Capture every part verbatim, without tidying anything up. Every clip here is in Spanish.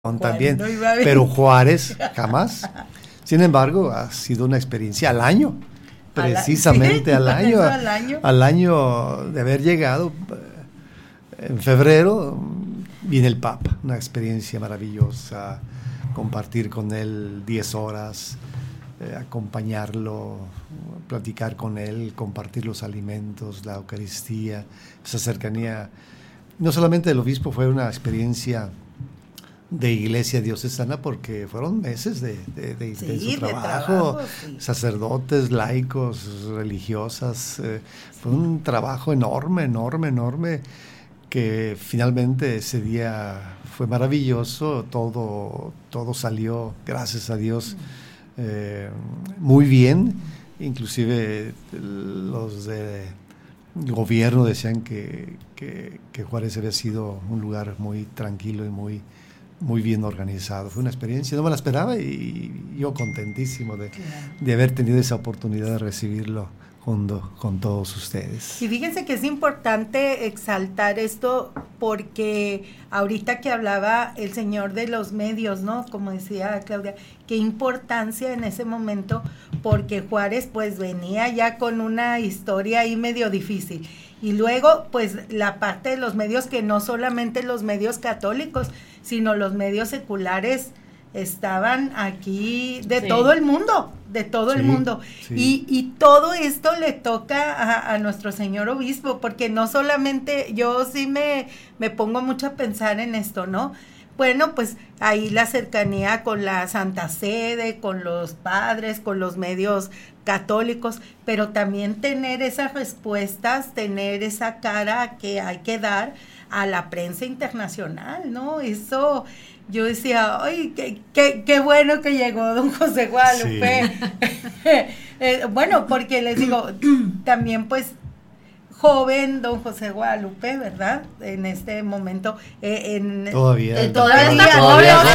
también, no pero Juárez jamás. Sin embargo, ha sido una experiencia al año, precisamente al, sí, al, año, al año, al año de haber llegado en febrero, viene el Papa, una experiencia maravillosa, compartir con él diez horas, eh, acompañarlo, platicar con él, compartir los alimentos, la Eucaristía, esa cercanía. No solamente del obispo, fue una experiencia de iglesia diocesana, porque fueron meses de, de, de intenso sí, trabajo, de trabajo sí. Sacerdotes, laicos, religiosas, eh, fue un trabajo enorme, enorme, enorme, que finalmente ese día fue maravilloso, todo, todo salió, gracias a Dios, eh, muy bien, inclusive los de gobierno decían que, que, que Juárez había sido un lugar muy tranquilo y muy muy bien organizado. Fue una experiencia, no me la esperaba y yo contentísimo de, claro. de haber tenido esa oportunidad de recibirlo junto con todos ustedes. Y fíjense que es importante exaltar esto, porque ahorita que hablaba el señor de los medios, ¿no? Como decía Claudia, qué importancia en ese momento, porque Juárez pues venía ya con una historia ahí medio difícil. Y luego, pues, la parte de los medios, que no solamente los medios católicos, sino los medios seculares estaban aquí de sí. todo el mundo, de todo sí, el mundo. Sí. Y, y todo esto le toca a, a nuestro señor obispo, porque no solamente, yo sí me, me pongo mucho a pensar en esto, ¿no? Bueno, pues ahí la cercanía con la Santa Sede, con los padres, con los medios católicos, pero también tener esas respuestas, tener esa cara que hay que dar a la prensa internacional, ¿no? Eso, yo decía, ay, qué, qué, qué bueno que llegó don José Guadalupe. Sí. eh, bueno, porque les digo, también pues, joven don José Guadalupe, ¿verdad? En este momento, eh, en todavía, eh, todavía, todavía, todavía, todavía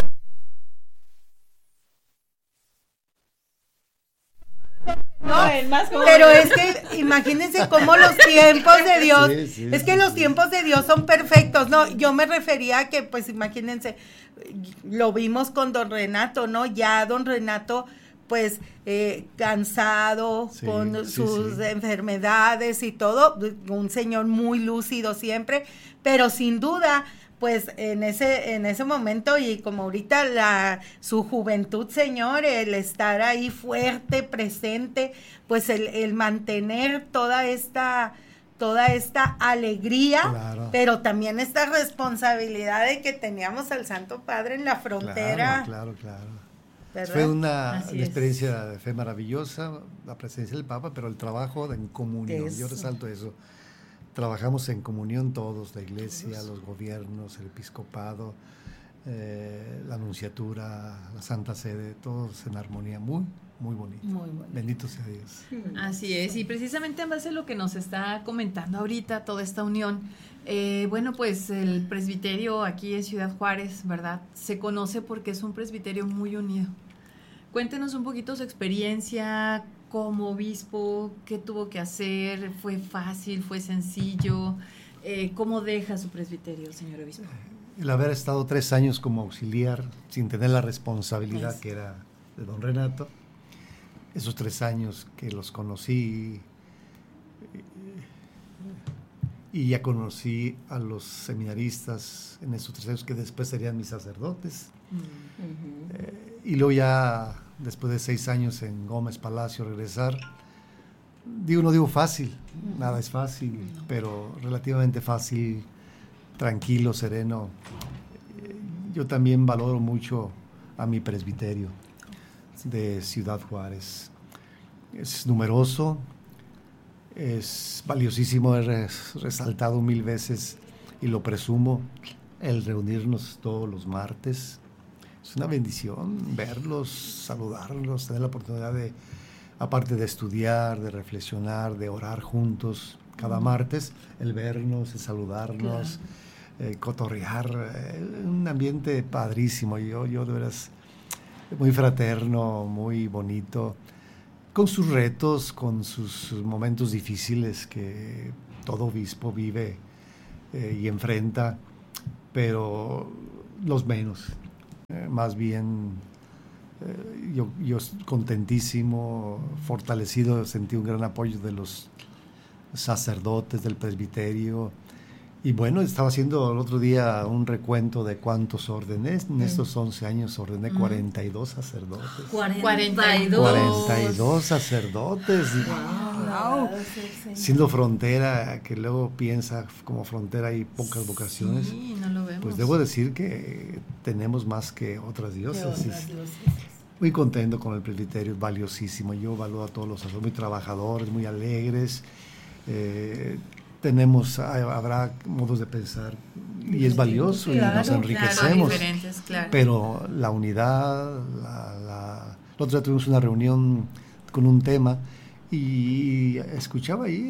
no, el más joven. Pero es que imagínense cómo los tiempos de Dios, sí, sí, es que sí, los sí. tiempos de Dios son perfectos, ¿no? Yo me refería a que, pues imagínense, lo vimos con don Renato, ¿no? Ya don Renato, pues, eh, cansado, sí, con sí, sus sí. enfermedades y todo, un señor muy lúcido siempre, pero sin duda, pues en ese en ese momento, y como ahorita la su juventud, señor, el estar ahí fuerte, presente, pues el, el mantener toda esta toda esta alegría, claro. pero también esta responsabilidad de que teníamos al Santo Padre en la frontera. Claro, claro, claro. ¿Verdad? Fue una, una experiencia de fe maravillosa, la presencia del Papa, pero el trabajo en comunión, eso. Yo resalto eso. Trabajamos en comunión todos, la iglesia, los gobiernos, el episcopado, eh, la nunciatura, la Santa Sede, todos en armonía, muy, muy bonito. Muy bonito. Bendito sea Dios. Así es, y precisamente en base a lo que nos está comentando ahorita, toda esta unión, eh, bueno, pues el presbiterio aquí en Ciudad Juárez, ¿verdad? Se conoce porque es un presbiterio muy unido. Cuéntenos un poquito su experiencia como obispo, qué tuvo que hacer, fue fácil, fue sencillo, eh, ¿cómo deja su presbiterio, señor obispo? El haber estado tres años como auxiliar, sin tener la responsabilidad es. que era de don Renato, esos tres años que los conocí, y ya conocí a los seminaristas en esos tres años que después serían mis sacerdotes, uh-huh. eh, y luego ya después de seis años en Gómez Palacio regresar, digo, no digo fácil, uh-huh. nada es fácil, no. pero relativamente fácil, tranquilo, sereno. Eh, yo también valoro mucho a mi presbiterio de Ciudad Juárez. Es numeroso, es valiosísimo, he res, resaltado mil veces y lo presumo, el reunirnos todos los martes. Es una bendición verlos, saludarlos, tener la oportunidad de, aparte de estudiar, de reflexionar, de orar juntos cada martes, el vernos, el saludarnos, claro. eh, cotorrear, eh, un ambiente padrísimo, yo, yo de veras muy fraterno, muy bonito, con sus retos, con sus momentos difíciles que todo obispo vive eh, y enfrenta, pero los menos. eh, más bien eh, yo, yo contentísimo, fortalecido, sentí un gran apoyo de los sacerdotes del presbiterio. Y bueno, estaba haciendo el otro día un recuento de cuántos ordené. En estos once años ordené cuarenta y dos sacerdotes. cuarenta y dos. cuarenta y dos sacerdotes. Wow. Wow. Siendo frontera, que luego piensa como frontera hay pocas vocaciones. Sí, no lo vemos. Pues debo decir que tenemos más que otras diócesis. Muy contento con el presbiterio, es valiosísimo. Yo valoro a todos los sacerdotes, muy trabajadores, muy alegres. Eh, tenemos, habrá modos de pensar y es valioso, claro, y nos enriquecemos, claro, claro. Pero la unidad, la, la, el otro día tuvimos una reunión con un tema y escuchaba ahí,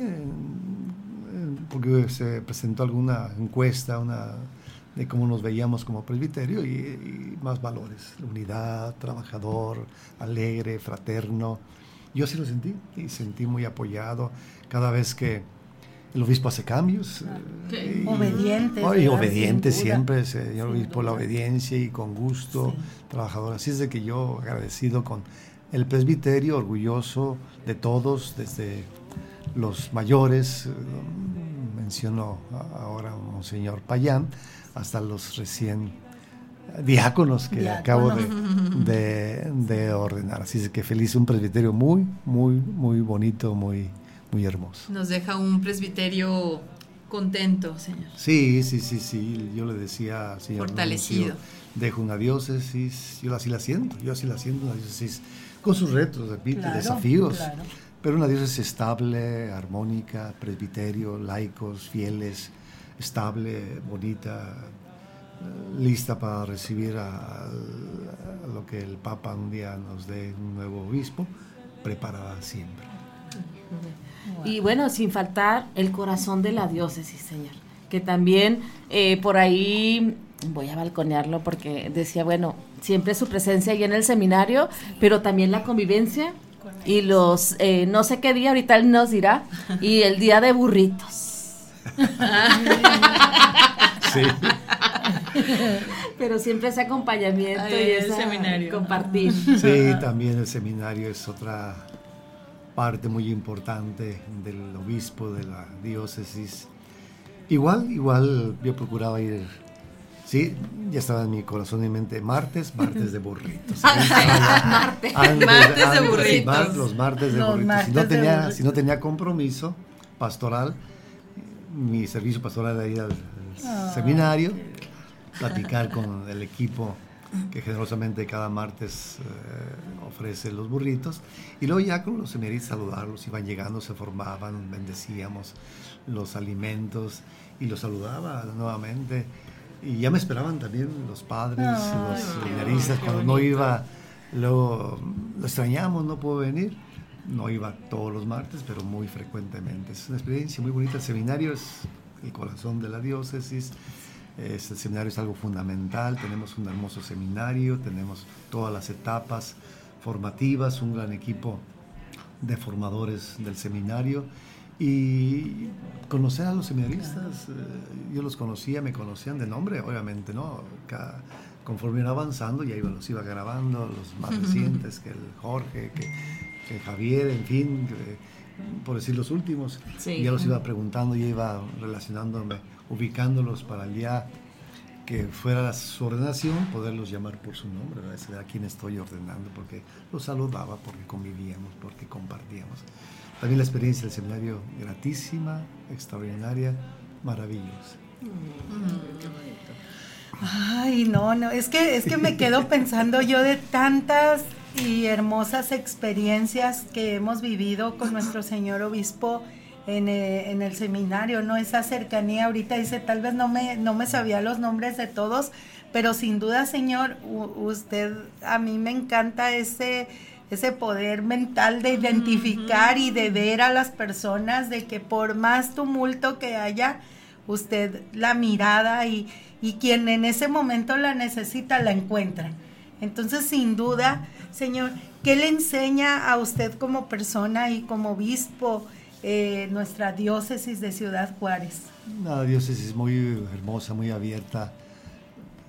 porque se presentó alguna encuesta una de cómo nos veíamos como presbiterio y, y más valores, la unidad, trabajador, alegre, fraterno. Yo sí lo sentí y sentí muy apoyado cada vez que el obispo hace cambios. Okay. Y, obediente. Oh, y obediente siempre, señor obispo, la obediencia y con gusto, sí. Trabajador. Así es de que yo agradecido con el presbiterio, orgulloso de todos, desde los mayores, menciono ahora a Monseñor Payán, hasta los recién diáconos que diáconos. acabo de, de, de ordenar. Así es que feliz, un presbiterio muy, muy, muy bonito, muy... muy hermoso. Nos deja un presbiterio contento, señor. Sí, sí, sí, sí. Yo le decía al señor fortalecido. Nuncio, dejo una diócesis, yo así la siento, yo así la siento, una diócesis con sus retos, repito, claro, desafíos, claro. Pero una diócesis estable, armónica, presbiterio, laicos, fieles, estable, bonita, lista para recibir a, a lo que el Papa un día nos dé, un nuevo obispo, preparada siempre. Y bueno, sin faltar el corazón de la diócesis, señor, que también eh, por ahí voy a balconearlo porque decía, bueno, siempre su presencia ahí en el seminario, pero también la convivencia y los, eh, no sé qué día, ahorita él nos dirá, y el día de burritos. Sí. Pero siempre ese acompañamiento. Ay, y ese seminario. Compartir. Sí, también el seminario es otra parte muy importante del obispo, de la diócesis. Igual, igual yo procuraba ir, sí, ya estaba en mi corazón y mente, martes, martes de burritos. Martes, antes, martes antes, de burritos. Mar, los martes de los burritos. Martes si, no tenía, burritos. Si no tenía compromiso pastoral, mi servicio pastoral era ir al, al oh, seminario, platicar con el equipo que generosamente cada martes eh, ofrece los burritos, y luego ya con los seminaristas saludarlos, iban llegando, se formaban, bendecíamos los alimentos y los saludaba nuevamente, y ya me esperaban también los padres, oh, los seminaristas, cuando no iba, luego lo extrañamos, no puedo venir, no iba todos los martes, pero muy frecuentemente. Es una experiencia muy bonita. El seminario es el corazón de la diócesis. Es, el seminario es algo fundamental, tenemos un hermoso seminario, tenemos todas las etapas formativas, un gran equipo de formadores del seminario, y conocer a los seminaristas, eh, yo los conocía, me conocían de nombre, obviamente, ¿no? Cada, conforme iba avanzando, ya iba, los iba grabando, los más recientes, que el Jorge, que, que Javier, en fin, que, por decir los últimos, sí. Ya los iba preguntando, ya iba relacionándome, ubicándolos para el día que fuera su ordenación, poderlos llamar por su nombre, ¿verdad? Saber a quién estoy ordenando, porque los saludaba, porque convivíamos, porque compartíamos. También la experiencia del seminario, gratísima, extraordinaria, maravillosa. Mm, qué bonito. Ay, no, no, es que, es que me quedo pensando yo de tantas y hermosas experiencias que hemos vivido con nuestro señor obispo en, eh, en el seminario, ¿no? Esa cercanía, ahorita dice, tal vez no me, no me sabía los nombres de todos, pero sin duda, señor, u- usted, a mí me encanta ese, ese poder mental de identificar uh-huh. y de ver a las personas, de que por más tumulto que haya, usted la mirada y, y quien en ese momento la necesita, la encuentra. Entonces, sin duda, señor, ¿qué le enseña a usted como persona y como obispo eh, nuestra diócesis de Ciudad Juárez? Una diócesis muy hermosa, muy abierta.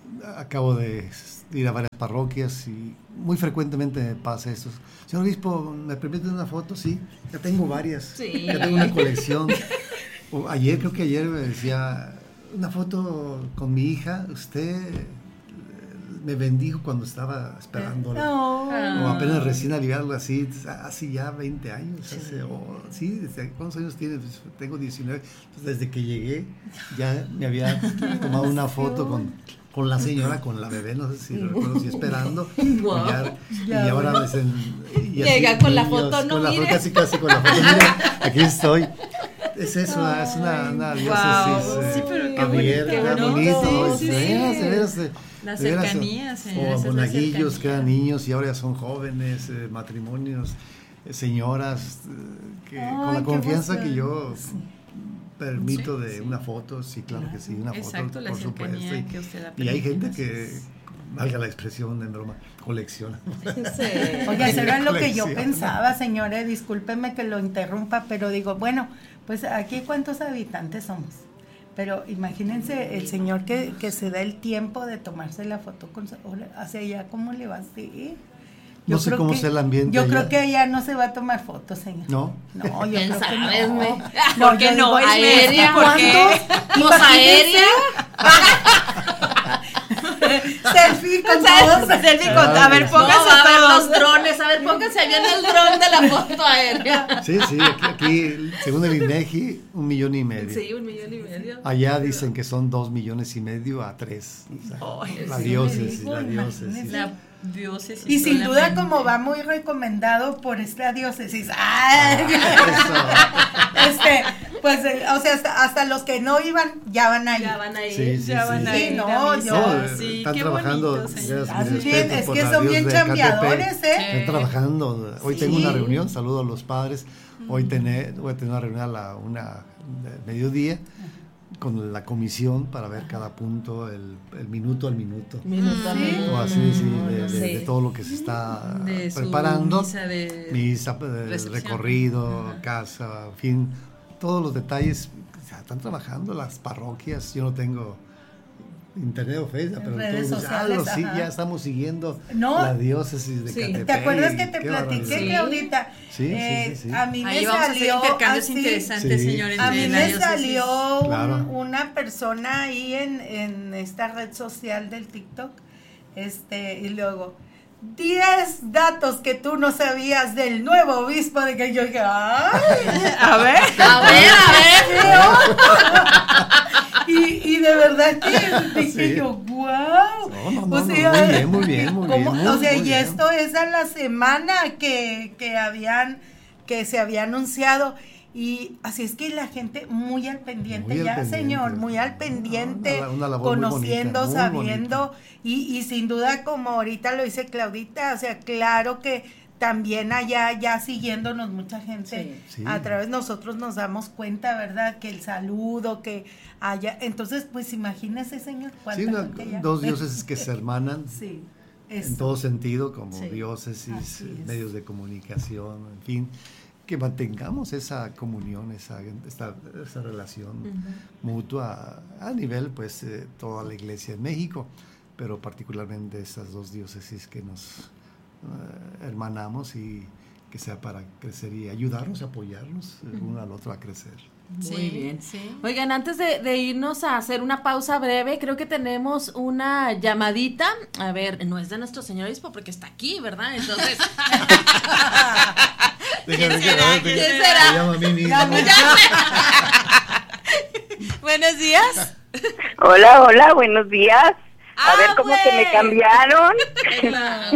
acabo de ir a varias parroquias y muy frecuentemente me pasa esto. Señor obispo, ¿me permite una foto? Sí, ya tengo varias, sí. Ya tengo una colección. O ayer, creo que ayer me decía, una foto con mi hija, usted me bendijo cuando estaba esperándola. No. O apenas recién aliviado, algo así, hace ya veinte años. Sí, hace, o, sí desde, ¿cuántos años tienes? Pues, tengo diecinueve. Entonces, desde que llegué, ya me había tomado una foto con, con la señora, con la bebé, no sé si recuerdo, si esperando. Wow. Y, ya, ya, y ahora dicen... Y llega así, con la foto, no, con la mire. Foto, casi, casi con la foto, mira, aquí estoy. Es eso, oh, es una, una diócesis wow. eh, sí, pero qué abierta, qué bonito, bonito sí, sí, de veras, de veras, de, las de veras, cercanías, o, o monaguillos que eran niños y ahora ya son jóvenes, eh, matrimonios, eh, señoras, eh, que ay, con la confianza emoción. Que yo sí. permito de sí, una foto, sí, claro, claro que sí, una exacto, foto, la por supuesto. Y, que usted ha y hay gente que, valga la expresión en broma, colecciona. Sí. Oye, eso era lo que yo pensaba, señores, discúlpeme que lo interrumpa, pero digo, bueno, pues aquí cuántos habitantes somos, pero imagínense el señor que, que se da el tiempo de tomarse la foto con hacia allá, ¿cómo le va a hacer? Yo no sé cómo sea el ambiente. Yo allá. Creo que ella no se va a tomar fotos, señor. No. No, yo creo que no. Me... ¿Por qué no? ¿Aérea? ¿Por qué? ¿Pues aérea? Selfie con todos. Selfie con, a ver, pónganse no, a ver todos. los drones, a ver, pónganse bien el dron de la foto aérea. Sí, sí, aquí, aquí según el INEGI, un millón y medio. Sí, un millón y medio. Allá dicen que son dos millones y medio a tres. O sea, oh, la sí, diócesis, la diócesis. La diócesis. Y sin duda como va muy recomendado por esta diócesis. ¡Ay! Ah, este, pues, o sea, hasta, hasta los que no iban, ya van a ir. Ya van a ir. Sí, sí, ya sí, van sí. a ir. Sí, no, yo. No, sí, están qué trabajando. bonito, Gracias, sí, es que son bien chambeadores, ¿eh? Están trabajando. Hoy sí. tengo una reunión, saludo a los padres. Hoy tener, voy a tener una reunión a la una de mediodía con la comisión para ver cada punto, el, el minuto al minuto. Minuto a minuto. O así, sí, de, de, sí. de todo lo que se está de preparando. Misa, de misa de recorrido, uh-huh. casa, en fin, todos los detalles. O sea, están trabajando las parroquias. Yo no tengo internet o Facebook, pero redes todos, sociales, ah, sí, ya estamos siguiendo no, la diócesis de sí. Catepec. ¿Te acuerdas que te platiqué, sí. Claudita? Sí, eh, sí, sí, sí. A mí ahí me vamos salió a hacer intercambios así, interesantes, sí. señores. A mí de me la salió un, claro. una persona ahí en, en esta red social del TikTok, este, y luego diez datos que tú no sabías del nuevo obispo, de que yo dije, ¡ay! A ver, a ver, a ver. y, y de verdad que dije sí. yo, ¡wow! No, no, no, o sea, muy bien, muy bien, muy bien. Muy, o sea, muy y bien. esto es a la semana que, que habían, que se había anunciado. Y así es que la gente muy al pendiente, muy ya al pendiente. Señor, muy al pendiente, una, una conociendo, muy bonita, muy sabiendo, y, y sin duda, como ahorita lo dice Claudita, o sea, claro que también allá, ya siguiéndonos mucha gente, sí, sí. A través de nosotros nos damos cuenta, ¿verdad? Que el saludo, que haya, entonces, pues imagínese, señor, sí, una, dos diócesis que se hermanan, sí, en todo sentido, como sí, diócesis, medios de comunicación, en fin, que mantengamos esa comunión, esa, esta, esa relación uh-huh. mutua a nivel, pues, eh, toda la Iglesia de México, pero particularmente esas dos diócesis que nos uh, hermanamos y que sea para crecer y ayudarnos, apoyarnos uh-huh. uno al otro a crecer. Sí, muy bien. Sí. Oigan, antes de, de irnos a hacer una pausa breve, creo que tenemos una llamadita. A ver, no es de nuestro señor obispo porque está aquí, ¿verdad? Entonces... ¿Quién será? ¿Quién será? Me llamo a mí mismo. Buenos días. Hola, hola, buenos días. A ah, ver cómo wey. se me cambiaron. Ah,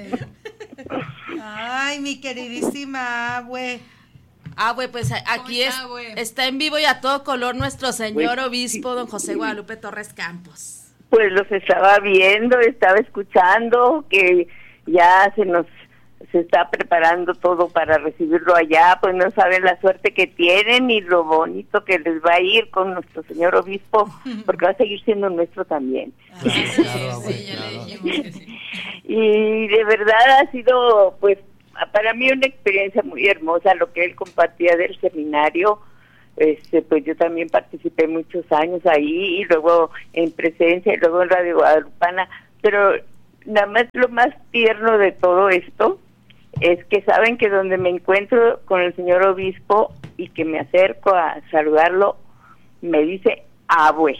Ay, mi queridísima abue. Ah, güey, pues aquí está, es, está en vivo y a todo color nuestro señor pues, obispo, don José Guadalupe Torres Campos. Pues los estaba viendo, estaba escuchando que ya se nos se está preparando todo para recibirlo allá, pues no saben la suerte que tienen y lo bonito que les va a ir con nuestro señor obispo, porque va a seguir siendo nuestro también. Claro, claro, sí, ya le dijimos que sí. Y de verdad ha sido, pues, para mí una experiencia muy hermosa lo que él compartía del seminario. este, pues yo también participé muchos años ahí, y luego en Presencia, y luego en Radio Guadalupana, pero nada más lo más tierno de todo esto es que saben que donde me encuentro con el señor obispo y que me acerco a saludarlo, me dice abue.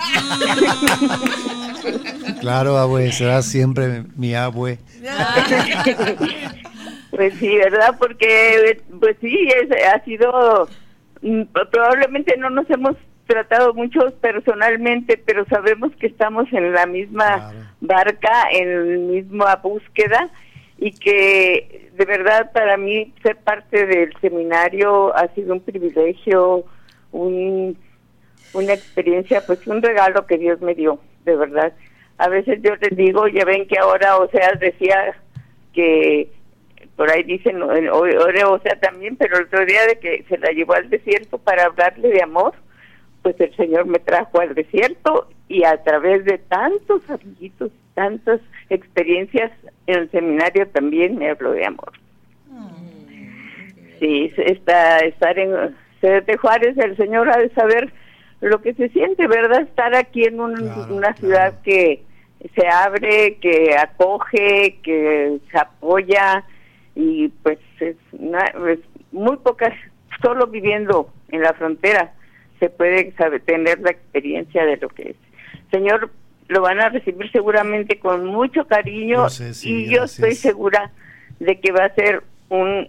Claro, abue, será siempre mi abue. Pues sí, ¿verdad? Porque, pues sí, es, ha sido, probablemente no nos hemos tratado mucho personalmente, pero sabemos que estamos en la misma claro. barca, en la misma búsqueda, y que de verdad para mí ser parte del seminario ha sido un privilegio, un, una experiencia, pues un regalo que Dios me dio, de verdad. A veces yo les digo, ya ven que ahora Oseas decía que, por ahí dicen, ahora Oseas también, pero el otro día de que se la llevó al desierto para hablarle de amor, pues el Señor me trajo al desierto, y a través de tantos amiguitos, tantas experiencias en el seminario también me habló de amor. Sí, está, estar en de Juárez, el Señor ha de saber lo que se siente, ¿verdad? Estar aquí en un, claro, una ciudad claro. que se abre, que acoge, que se apoya, y pues es, una, es muy pocas, solo viviendo en la frontera se puede saber, tener la experiencia de lo que es. Señor, lo van a recibir seguramente con mucho cariño, no sé, sí, y yo gracias. Estoy segura de que va a ser un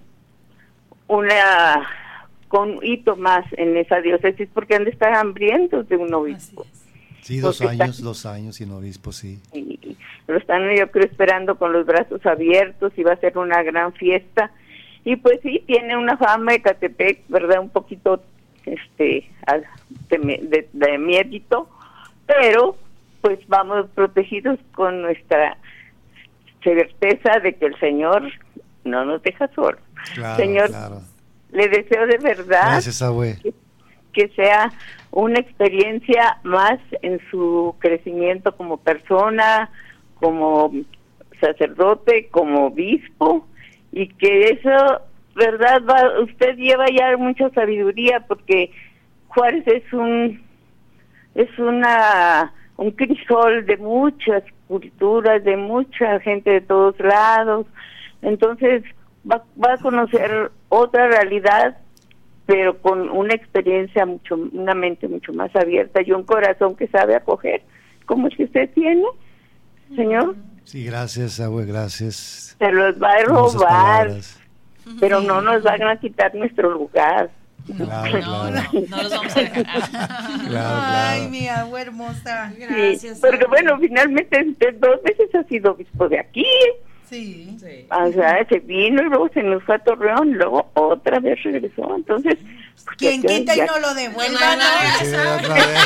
una con hito más en esa diócesis, porque han de estar hambrientos de un obispo. Sí, dos porque años, están, dos años sin obispo, sí. Y lo están, yo creo, esperando con los brazos abiertos, y va a ser una gran fiesta. Y pues sí, tiene una fama de Ecatepec, ¿verdad? Un poquito este de, de, de miedito, pero pues vamos protegidos con nuestra certeza de que el Señor no nos deja solos. Claro, Señor, claro. le deseo de verdad Gracias, abue. Que, que sea una experiencia más en su crecimiento como persona, como sacerdote, como obispo, y que eso, verdad, va, usted lleva ya mucha sabiduría, porque Juárez es un es una un crisol de muchas culturas, de mucha gente de todos lados. Entonces va, va a conocer otra realidad, pero con una experiencia mucho, una mente mucho más abierta y un corazón que sabe acoger, como el que usted tiene, señor. Sí, gracias, abue, gracias. Se los va a robar, pero no nos van a quitar nuestro lugar. Claro, no, claro. no, no los vamos a dejar. Claro, claro. Ay, mi agua hermosa. Gracias. Sí, porque bueno, finalmente usted dos veces ha sido obispo de aquí. Sí. sí. O sea, se vino y luego se nos fue a Torreón, y luego otra vez regresó. Entonces, pues, quien quita ya... y no lo devuelva, ¿no? Sí, otra vez.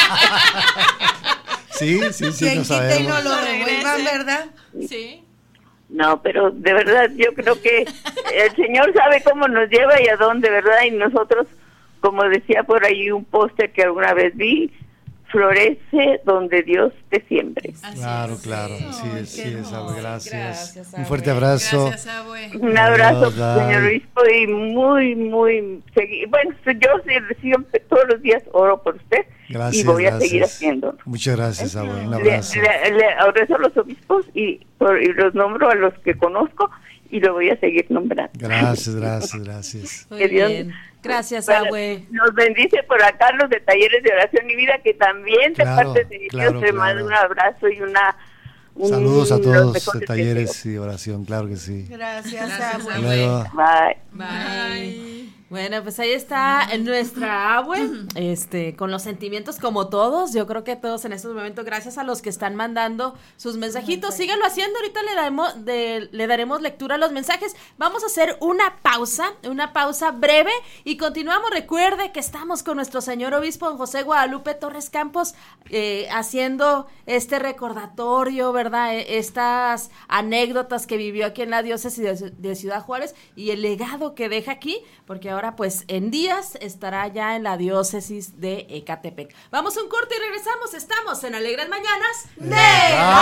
sí, sí, sí. Quien no quita sabemos. y no lo devuelvan, ¿verdad? Sí. No, pero de verdad yo creo que el Señor sabe cómo nos lleva y a dónde, ¿verdad? Y nosotros, como decía por ahí un póster que alguna vez vi, florece donde Dios te siembre. Así claro, es. claro, sí, sí, Ay, sí es, abue, gracias. gracias abue. Un fuerte abrazo. Gracias, abue. Un abrazo, Bye, bye. señor obispo, y muy, muy, segui- bueno, yo siempre, todos los días oro por usted. Gracias, y voy a gracias. seguir haciéndolo. Muchas gracias, abue, un Le, abrazo. le, le rezo a los obispos y, por, y los nombro a los que conozco, y lo voy a seguir nombrando. Gracias, gracias, gracias. Muy Que Dios- bien. Gracias, Bueno, abue. nos bendice por acá los de Talleres de Oración y Vida, que también Claro, de parte de claro, Dios te mando claro. un abrazo y una... un- Saludos a los todos mejores de Talleres y Oración, claro que sí. Gracias, Gracias, abue. Hasta luego. deseos. Bye. Bye. Bueno, pues ahí está nuestra abue, este, con los sentimientos como todos. Yo creo que todos en estos momentos, gracias a los que están mandando sus mensajitos, síganlo haciendo. Ahorita le daremos, de, le daremos lectura a los mensajes. Vamos a hacer una pausa, una pausa breve y continuamos. Recuerde que estamos con nuestro señor obispo don José Guadalupe Torres Campos, eh, haciendo este recordatorio, ¿verdad? Estas anécdotas que vivió aquí en la diócesis de, de Ciudad Juárez y el legado que deja aquí, porque ahora pues en días estará ya en la diócesis de Ecatepec. Vamos a un corte y regresamos. Estamos en Alegres Mañanas de